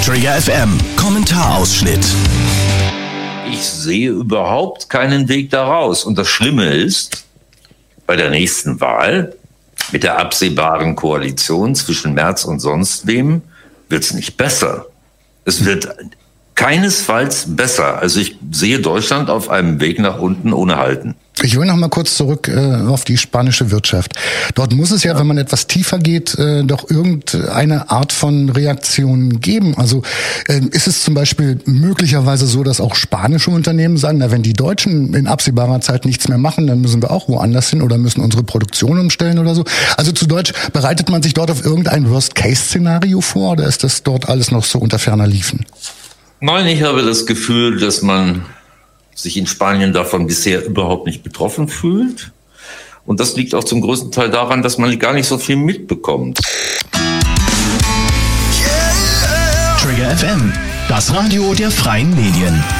Trigger FM Kommentarausschnitt. Ich sehe überhaupt keinen Weg daraus. Und das Schlimme ist, bei der nächsten Wahl mit der absehbaren Koalition zwischen Merz und sonst wem wird es nicht besser. Es wird keinesfalls besser. Also ich sehe Deutschland auf einem Weg nach unten ohne Halten. Ich will noch mal kurz zurück auf die spanische Wirtschaft. Dort muss es ja, wenn man etwas tiefer geht, doch irgendeine Art von Reaktion geben. Also ist es zum Beispiel möglicherweise so, dass auch spanische Unternehmen sagen, na, wenn die Deutschen in absehbarer Zeit nichts mehr machen, dann müssen wir auch woanders hin oder müssen unsere Produktion umstellen oder so. Also zu Deutsch, bereitet man sich dort auf irgendein Worst-Case-Szenario vor oder ist das dort alles noch so unter ferner Liefen? Nein, ich habe das Gefühl, dass man sich in Spanien davon bisher überhaupt nicht betroffen fühlt. Und das liegt auch zum größten Teil daran, dass man gar nicht so viel mitbekommt. Trigger FM, das Radio der freien Medien.